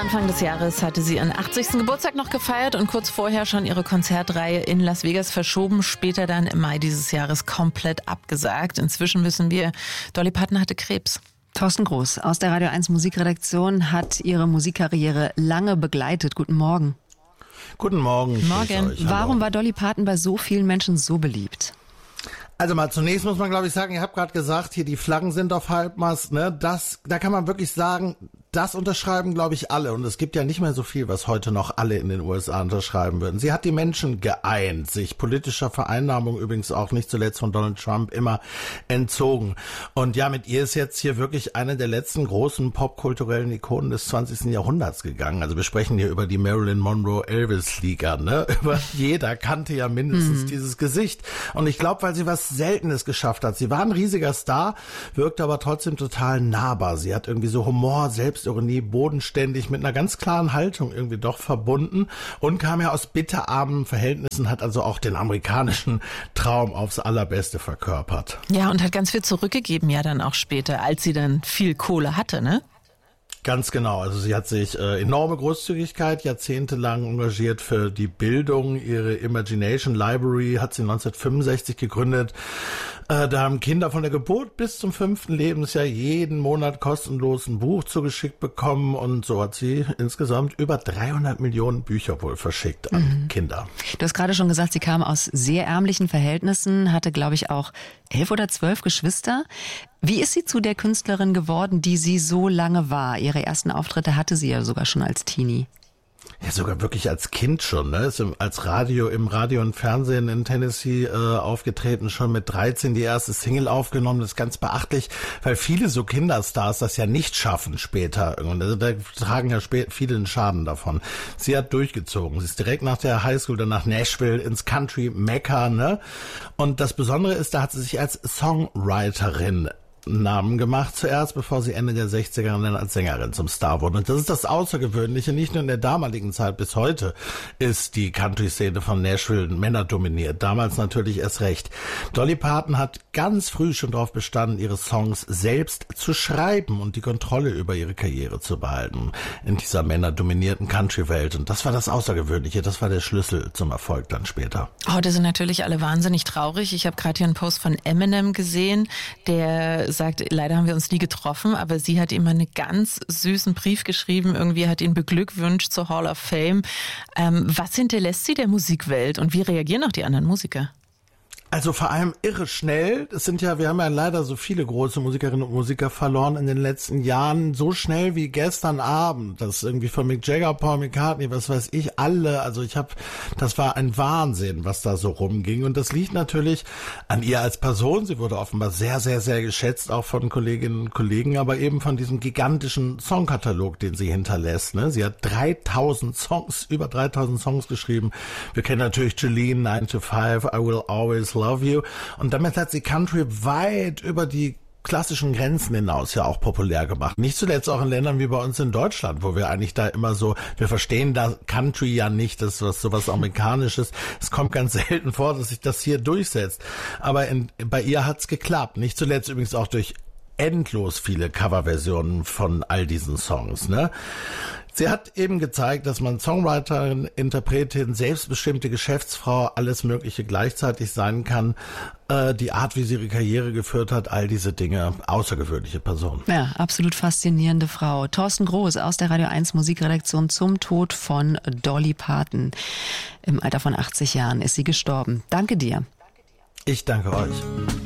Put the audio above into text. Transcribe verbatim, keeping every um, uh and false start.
Anfang des Jahres hatte sie ihren achtzigsten Geburtstag noch gefeiert und kurz vorher schon ihre Konzertreihe in Las Vegas verschoben, später dann im Mai dieses Jahres komplett abgesagt. Inzwischen wissen wir, Dolly Parton hatte Krebs. Thorsten Groß aus der Radio eins Musikredaktion hat ihre Musikkarriere lange begleitet. Guten Morgen. Guten Morgen. Morgen. Warum war Dolly Parton bei so vielen Menschen so beliebt? Also mal zunächst muss man, glaube ich, sagen, ihr habt gerade gesagt, hier die Flaggen sind auf Halbmast, ne? Das, da kann man wirklich sagen, das unterschreiben, glaube ich, alle. Und es gibt ja nicht mehr so viel, was heute noch alle in den U S A unterschreiben würden. Sie hat die Menschen geeint, sich politischer Vereinnahmung übrigens auch nicht zuletzt von Donald Trump immer entzogen. Und ja, mit ihr ist jetzt hier wirklich eine der letzten großen popkulturellen Ikonen des zwanzigsten Jahrhunderts gegangen. Also wir sprechen hier über die Marilyn Monroe-Elvis-Liga, ne? Über jeder kannte ja mindestens mhm. dieses Gesicht. Und ich glaube, weil sie was Seltenes geschafft hat. Sie war ein riesiger Star, wirkte aber trotzdem total nahbar. Sie hat irgendwie so Humor, Selbstironie, bodenständig, mit einer ganz klaren Haltung irgendwie doch verbunden und kam ja aus bitterarmen Verhältnissen, hat also auch den amerikanischen Traum aufs Allerbeste verkörpert. Ja, und hat ganz viel zurückgegeben ja dann auch später, als sie dann viel Kohle hatte, ne? Ganz genau. Also sie hat sich äh, enorme Großzügigkeit jahrzehntelang engagiert für die Bildung. Ihre Imagination Library hat sie neunzehnhundertfünfundsechzig gegründet. Äh, da haben Kinder von der Geburt bis zum fünften Lebensjahr jeden Monat kostenlos ein Buch zugeschickt bekommen. Und so hat sie insgesamt über dreihundert Millionen Bücher wohl verschickt an mhm. Kinder. Du hast gerade schon gesagt, sie kam aus sehr ärmlichen Verhältnissen, hatte, glaube ich, auch elf oder zwölf Geschwister. Wie ist sie zu der Künstlerin geworden, die sie so lange war? Ihre ersten Auftritte hatte sie ja sogar schon als Teenie. Ja, sogar wirklich als Kind schon, ne? Ist als Radio, im Radio und Fernsehen in Tennessee äh, aufgetreten, schon mit dreizehn die erste Single aufgenommen. Das ist ganz beachtlich, weil viele so Kinderstars das ja nicht schaffen später. Und also da tragen ja spät viele den Schaden davon. Sie hat durchgezogen. Sie ist direkt nach der Highschool dann nach Nashville ins Country Mecca, ne? Und das Besondere ist, da hat sie sich als Songwriterin Namen gemacht zuerst, bevor sie Ende der sechziger dann als Sängerin zum Star wurde. Und das ist das Außergewöhnliche, nicht nur in der damaligen Zeit, bis heute ist die Country-Szene von Nashville männerdominiert. Damals natürlich erst recht. Dolly Parton hat ganz früh schon darauf bestanden, ihre Songs selbst zu schreiben und die Kontrolle über ihre Karriere zu behalten in dieser männerdominierten Country-Welt. Und das war das Außergewöhnliche, das war der Schlüssel zum Erfolg dann später. Heute sind natürlich alle wahnsinnig traurig. Ich habe gerade hier einen Post von Eminem gesehen, der sagt, leider haben wir uns nie getroffen, aber sie hat ihm einen ganz süßen Brief geschrieben, irgendwie hat ihn beglückwünscht zur Hall of Fame. Ähm, was hinterlässt sie der Musikwelt und wie reagieren auch die anderen Musiker? Also vor allem irre schnell. Es sind ja, wir haben ja leider so viele große Musikerinnen und Musiker verloren in den letzten Jahren. So schnell wie gestern Abend. Das irgendwie von Mick Jagger, Paul McCartney, was weiß ich, alle. Also ich habe, das war ein Wahnsinn, was da so rumging. Und das liegt natürlich an ihr als Person. Sie wurde offenbar sehr, sehr, sehr geschätzt, auch von Kolleginnen und Kollegen, aber eben von diesem gigantischen Songkatalog, den sie hinterlässt. Ne? Sie hat dreitausend Songs, über dreitausend Songs geschrieben. Wir kennen natürlich Jolene, nine to five, I Will Always Love You. Und damit hat sie Country weit über die klassischen Grenzen hinaus ja auch populär gemacht. Nicht zuletzt auch in Ländern wie bei uns in Deutschland, wo wir eigentlich da immer so, wir verstehen da Country ja nicht, das ist was, sowas Amerikanisches. Es kommt ganz selten vor, dass sich das hier durchsetzt. Aber in, bei ihr hat's geklappt. Nicht zuletzt übrigens auch durch endlos viele Coverversionen von all diesen Songs, ne? Sie hat eben gezeigt, dass man Songwriterin, Interpretin, selbstbestimmte Geschäftsfrau, alles Mögliche gleichzeitig sein kann. Äh, die Art, wie sie ihre Karriere geführt hat, all diese Dinge, außergewöhnliche Person. Ja, absolut faszinierende Frau. Thorsten Groß aus der Radio eins Musikredaktion zum Tod von Dolly Parton. Im Alter von achtzig Jahren ist sie gestorben. Danke dir. Ich danke euch.